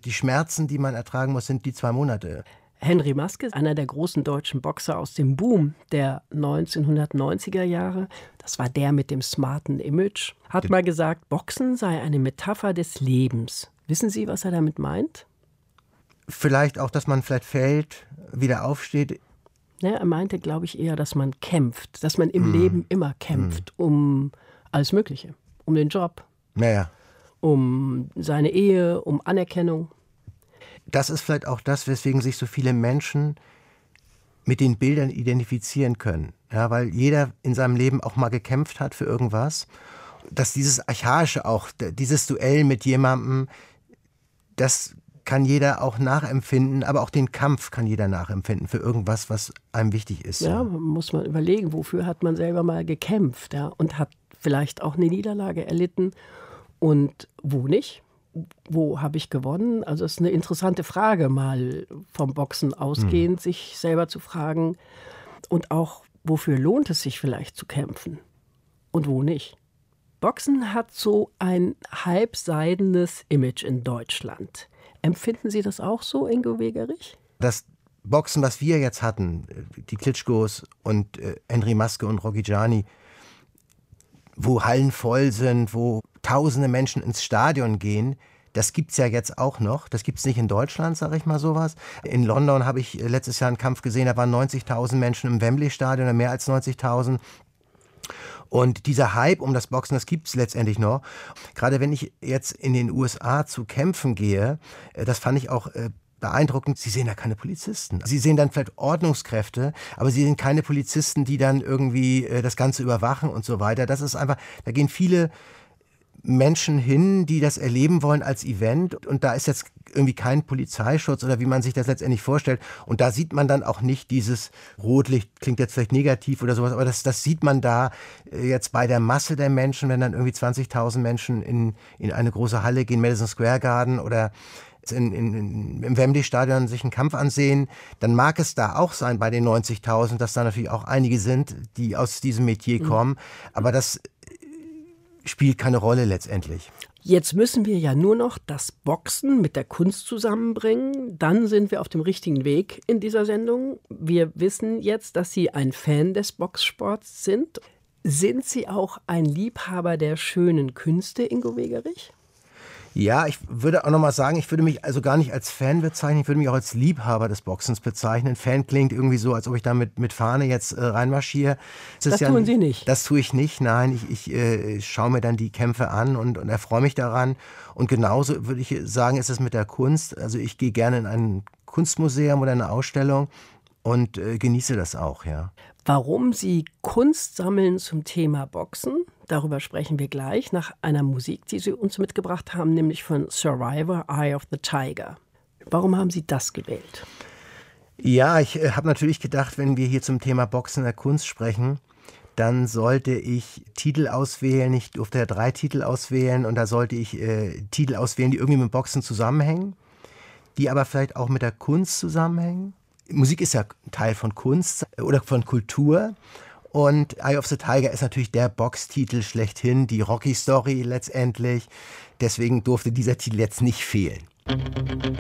die Schmerzen, die man ertragen muss, sind die 2 Monate. Henry Maske, einer der großen deutschen Boxer aus dem Boom der 1990er Jahre, das war der mit dem smarten Image, hat mal gesagt, Boxen sei eine Metapher des Lebens. Wissen Sie, was er damit meint? Vielleicht auch, dass man vielleicht fällt, wieder aufsteht. Ja, er meinte, glaube ich, eher, dass man kämpft, dass man im Leben immer kämpft um alles Mögliche, um den Job, um seine Ehe, um Anerkennung. Das ist vielleicht auch das, weswegen sich so viele Menschen mit den Bildern identifizieren können. Ja, weil jeder in seinem Leben auch mal gekämpft hat für irgendwas. Dass dieses Archaische auch, dieses Duell mit jemandem, das kann jeder auch nachempfinden, aber auch den Kampf kann jeder nachempfinden für irgendwas, was einem wichtig ist. Ja, muss man überlegen, wofür hat man selber mal gekämpft, ja, und hat vielleicht auch eine Niederlage erlitten und wo nicht? Wo habe ich gewonnen? Also es ist eine interessante Frage, mal vom Boxen ausgehend, sich selber zu fragen. Und auch, wofür lohnt es sich vielleicht zu kämpfen und wo nicht? Boxen hat so ein halbseidenes Image in Deutschland. Empfinden Sie das auch so, Ingo Wegerich? Das Boxen, was wir jetzt hatten, die Klitschkos und Henry Maske und Rocky Gianni, wo Hallen voll sind, wo tausende Menschen ins Stadion gehen, das gibt's ja jetzt auch noch. Das gibt's nicht in Deutschland, sage ich mal sowas. In London habe ich letztes Jahr einen Kampf gesehen, da waren 90.000 Menschen im Wembley-Stadion, oder mehr als 90.000. Und dieser Hype um das Boxen, das gibt's letztendlich noch. Gerade wenn ich jetzt in den USA zu Kämpfen gehe, das fand ich auch beeindruckend. Sie sehen da keine Polizisten. Sie sehen dann vielleicht Ordnungskräfte, aber sie sehen keine Polizisten, die dann irgendwie das Ganze überwachen und so weiter. Das ist einfach, da gehen viele Menschen hin, die das erleben wollen als Event. Und da ist jetzt irgendwie kein Polizeischutz oder wie man sich das letztendlich vorstellt. Und da sieht man dann auch nicht dieses Rotlicht, klingt jetzt vielleicht negativ oder sowas, aber das sieht man da jetzt bei der Masse der Menschen, wenn dann irgendwie 20.000 Menschen in eine große Halle gehen, Madison Square Garden oder im Wembley-Stadion sich einen Kampf ansehen, dann mag es da auch sein bei den 90.000, dass da natürlich auch einige sind, die aus diesem Metier kommen. Aber das spielt keine Rolle letztendlich. Jetzt müssen wir ja nur noch das Boxen mit der Kunst zusammenbringen. Dann sind wir auf dem richtigen Weg in dieser Sendung. Wir wissen jetzt, dass Sie ein Fan des Boxsports sind. Sind Sie auch ein Liebhaber der schönen Künste, Ingo Wegerich? Ja, ich würde auch nochmal sagen, ich würde mich also gar nicht als Fan bezeichnen, ich würde mich auch als Liebhaber des Boxens bezeichnen. Fan klingt irgendwie so, als ob ich da mit Fahne jetzt reinmarschiere. Das tun Sie nicht? Das tue ich nicht, nein. Ich schaue mir dann die Kämpfe an und erfreue mich daran. Und genauso würde ich sagen, ist es mit der Kunst. Also ich gehe gerne in ein Kunstmuseum oder eine Ausstellung und genieße das auch, ja. Warum Sie Kunst sammeln zum Thema Boxen, darüber sprechen wir gleich nach einer Musik, die Sie uns mitgebracht haben, nämlich von Survivor, Eye of the Tiger. Warum haben Sie das gewählt? Ja, ich habe natürlich gedacht, wenn wir hier zum Thema Boxen in der Kunst sprechen, dann sollte ich Titel auswählen. Ich durfte ja 3 Titel auswählen und da sollte ich Titel auswählen, die irgendwie mit Boxen zusammenhängen, die aber vielleicht auch mit der Kunst zusammenhängen. Musik ist ja Teil von Kunst oder von Kultur und Eye of the Tiger ist natürlich der Boxtitel schlechthin, die Rocky-Story letztendlich. Deswegen durfte dieser Titel jetzt nicht fehlen.